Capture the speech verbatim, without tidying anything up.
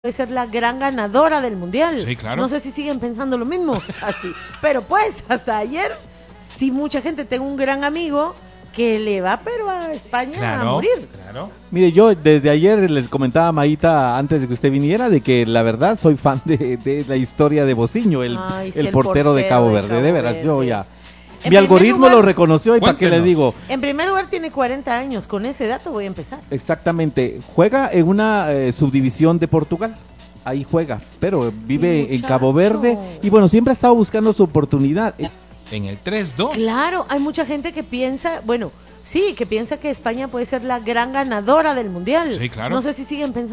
puede ser la gran ganadora del mundial. Sí, claro. No sé si siguen pensando lo mismo, así. Pero pues, hasta ayer, sí, mucha gente, tengo un gran amigo que le va pero a España Claro, a morir. claro. Mire, yo desde ayer les comentaba a Maíta antes de que usted viniera de que la verdad soy fan de, de la historia de Bociño, el, Ay, sí, el, el portero, de Cabo de Verde, Cabo de veras, Verde. yo ya. En Mi primer algoritmo lugar, lo reconoció y para qué le cuéntenos. digo. En primer lugar tiene cuarenta años, con ese dato voy a empezar. Exactamente, juega en una eh, subdivisión de Portugal, ahí juega, pero vive Muchacho. en Cabo Verde y bueno, siempre ha estado buscando su oportunidad. En el tres dos. Claro, hay mucha gente que piensa, bueno, sí, que piensa que España puede ser la gran ganadora del mundial. Sí, claro. No sé si siguen pensando